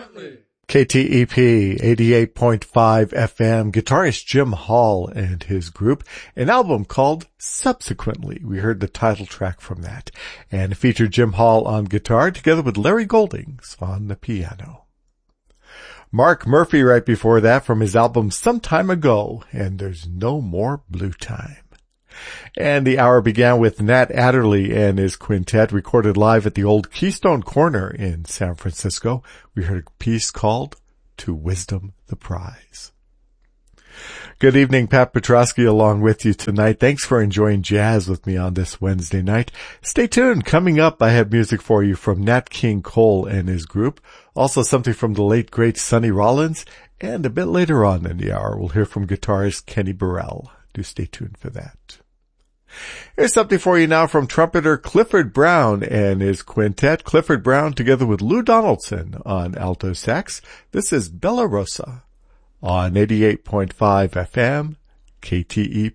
KTEP 88.5 FM, guitarist Jim Hall and his group, an album called Subsequently. We heard the title track from that, and it featured Jim Hall on guitar together with Larry Goldings on the piano. Mark Murphy right before that from his album Some Time Ago, and There's No More Blue Time. And the hour began with Nat Adderley and his quintet, recorded live at the old Keystone Corner in San Francisco. We heard a piece called To Wisdom the Prize. Good evening, Pat Petrosky along with you tonight. Thanks for enjoying jazz with me on this Wednesday night. Stay tuned. Coming up, I have music for you from Nat King Cole and his group. Also something from the late, great Sonny Rollins. And a bit later on in the hour, we'll hear from guitarist Kenny Burrell. Do stay tuned for that. Here's something for you now from trumpeter Clifford Brown and his quintet. Clifford Brown together with Lou Donaldson on alto sax. This is Bella Rosa on 88.5 FM KTEP.